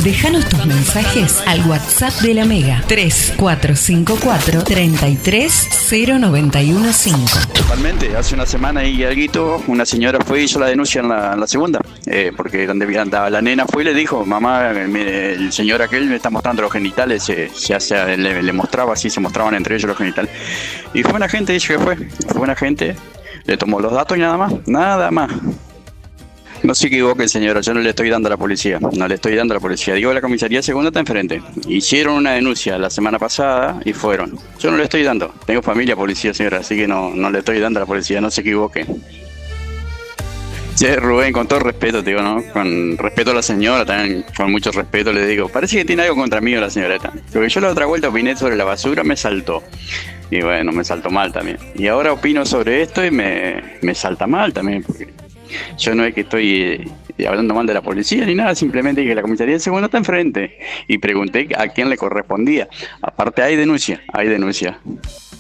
Déjanos tus mensajes al WhatsApp de la Mega 3454 3309115. Totalmente, hace una semana y alguito, una señora fue y hizo la denuncia en la segunda, porque donde andaba la nena fue y le dijo, mamá, mire, el señor aquel me está mostrando los genitales, le mostraba así, se mostraban entre ellos los genitales. Y fue una gente, dice que fue una gente, le tomó los datos y nada más, nada más. No se equivoque, señora, yo no le estoy dando a la policía, no le estoy dando a la policía. Digo, la comisaría segunda está enfrente. Hicieron una denuncia la semana pasada y fueron. Yo no le estoy dando. Tengo familia policía, señora, así que no le estoy dando a la policía, no se equivoque. Che, Rubén, con todo respeto, te digo, ¿no? Con respeto a la señora, también con mucho respeto le digo, parece que tiene algo contra mí la señorita. Porque yo la otra vuelta opiné sobre la basura, me saltó. Y bueno, me saltó mal también. Y ahora opino sobre esto y me salta mal también, porque yo no es que estoy hablando mal de la policía ni nada, simplemente que la comisaría de segundo está enfrente y pregunté a quién le correspondía. Aparte hay denuncia, hay denuncia.